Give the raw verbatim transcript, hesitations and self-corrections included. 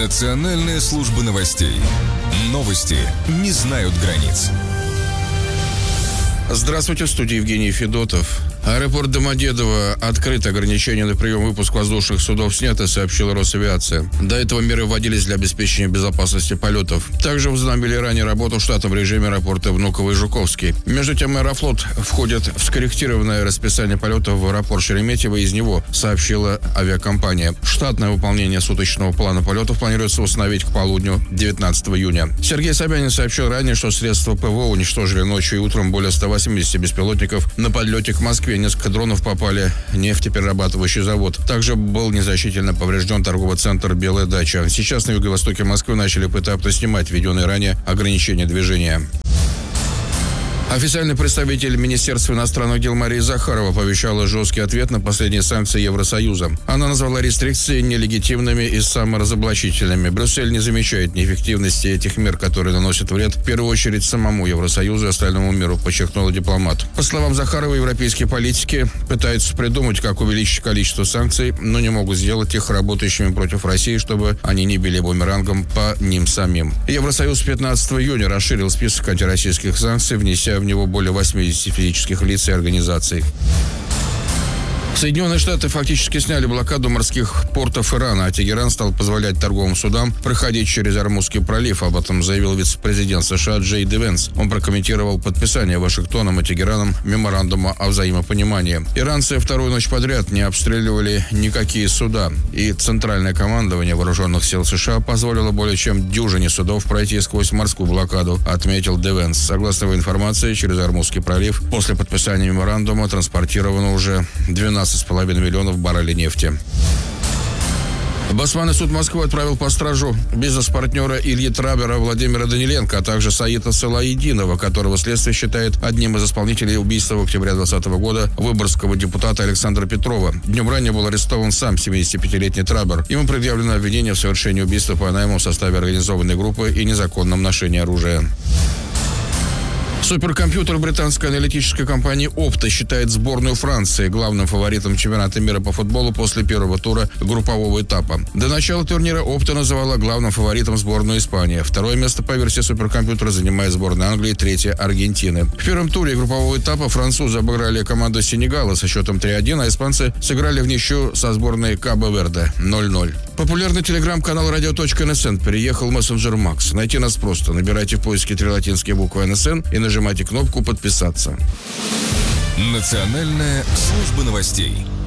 Национальная служба новостей. Новости не знают границ. Здравствуйте, в студии Евгений Федотов. Аэропорт Домодедово открыт, ограничения на прием и выпуск воздушных судов сняты, сообщила Росавиация. До этого меры вводились для обеспечения безопасности полетов. Также возобновили ранее работу в штатном режиме аэропорта Внуково и Жуковский. Между тем, Аэрофлот входит в скорректированное расписание полетов в аэропорт Шереметьево, из него сообщила авиакомпания. Штатное выполнение суточного плана полетов планируется установить к полудню девятнадцатого июня. Сергей Собянин сообщил ранее, что средства ПВО уничтожили ночью и утром более ста восьмидесяти беспилотников на подлете к Москве. Несколько дронов попали в нефтеперерабатывающий завод. Также был незначительно поврежден торговый центр «Белая дача». Сейчас на юго-востоке Москвы начали поэтапно снимать введенные ранее ограничения движения. Официальный представитель Министерства иностранных дел Мария Захарова пообещала жесткий ответ на последние санкции Евросоюза. Она назвала рестрикции нелегитимными и саморазоблачительными. Брюссель не замечает неэффективности этих мер, которые наносят вред в первую очередь самому Евросоюзу и остальному миру, подчеркнула дипломат. По словам Захаровой, европейские политики пытаются придумать, как увеличить количество санкций, но не могут сделать их работающими против России, чтобы они не били бумерангом по ним самим. Евросоюз пятнадцатого июня расширил список антироссийских санкций, внеся в него более восьмидесяти физических лиц и организаций. Соединенные Штаты фактически сняли блокаду морских портов Ирана, а Тегеран стал позволять торговым судам проходить через Ормузский пролив. Об этом заявил вице-президент США Джей Ди Венс. Он прокомментировал подписание Вашингтоном и Тегераном меморандума о взаимопонимании. Иранцы вторую ночь подряд не обстреливали никакие суда, и Центральное командование вооруженных сил США позволило более чем дюжине судов пройти сквозь морскую блокаду, отметил Ди Венс. Согласно его информации, через Ормузский пролив после подписания меморандума транспортировано уже двенадцать с половиной миллионов баррелей нефти. Басманный суд Москвы отправил по стражу бизнес-партнера Ильи Трабера Владимира Даниленко, а также Саита Салаидинова, которого следствие считает одним из исполнителей убийства в октябре двадцатого года выборгского депутата Александра Петрова. Днем ранее был арестован сам семидесятипятилетний Трабер. Ему предъявлено обвинение в совершении убийства по найму в составе организованной группы и незаконном ношении оружия. Суперкомпьютер британской аналитической компании Opta считает сборную Франции главным фаворитом чемпионата мира по футболу после первого тура группового этапа. До начала турнира Opta называла главным фаворитом сборную Испании. Второе место по версии суперкомпьютера занимает сборная Англии, третье – Аргентины. В первом туре группового этапа французы обыграли команду Сенегала со счетом три один, а испанцы сыграли в ничью со сборной Кабо-Верде ноль ноль. Популярный телеграм-канал радио точка эн эс эн переехал в мессенджер Макс. Найти нас просто. Набирайте в поиске три латинские буквы эн эс эн и нажимайте кнопку «Подписаться». Национальная служба новостей.